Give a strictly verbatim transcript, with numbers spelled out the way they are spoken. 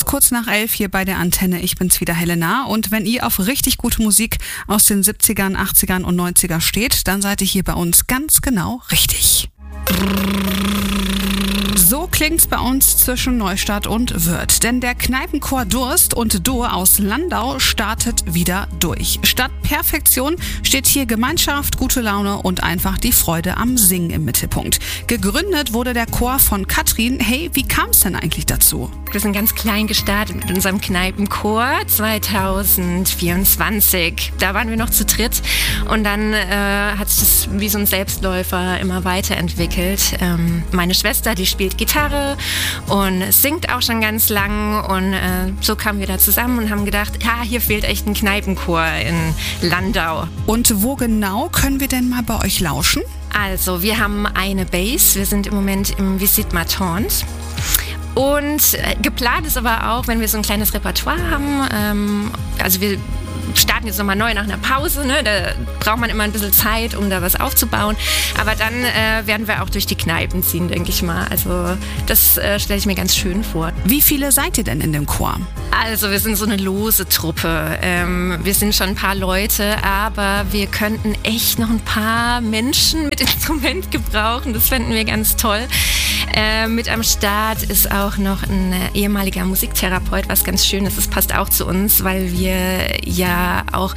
kurz nach elf hier bei der Antenne. Ich bin's wieder, Helena. Und wenn ihr auf richtig gute Musik aus den siebzigern, achtzigern und neunzigern steht, dann seid ihr hier bei uns ganz genau richtig. So klingt's bei uns zwischen Neustadt und Wörth. Denn der Kneipenchor Durst und Dur aus Landau startet wieder durch. Statt Perfektion steht hier Gemeinschaft, gute Laune und einfach die Freude am Singen im Mittelpunkt. Gegründet wurde der Chor von Katrin. Hey, wie kam's denn eigentlich dazu? Wir sind ganz klein gestartet mit unserem Kneipenchor zwanzig vierundzwanzig. Da waren wir noch zu dritt und dann äh, hat sich das wie so ein Selbstläufer immer weiterentwickelt. Ähm, meine Schwester, die spielt Gitarre und singt auch schon ganz lang und äh, so kamen wir da zusammen und haben gedacht, ja, hier fehlt echt ein Kneipenchor in Landau. Und wo genau können wir denn mal bei euch lauschen? Also, wir haben eine Base, wir sind im Moment im Visite Ma Tante. Und äh, geplant ist aber auch, wenn wir so ein kleines Repertoire haben, ähm, also wir starten jetzt nochmal neu nach einer Pause, ne? Da braucht man immer ein bisschen Zeit, um da was aufzubauen. Aber dann äh, werden wir auch durch die Kneipen ziehen, denke ich mal. Also das äh, stelle ich mir ganz schön vor. Wie viele seid ihr denn in dem Chor? Also wir sind so eine lose Truppe. Ähm, wir sind schon ein paar Leute, aber wir könnten echt noch ein paar Menschen mit Instrument gebrauchen. Das fänden wir ganz toll. Äh, mit am Start ist auch noch ein ehemaliger Musiktherapeut, was ganz schön ist. Das passt auch zu uns, weil wir ja auch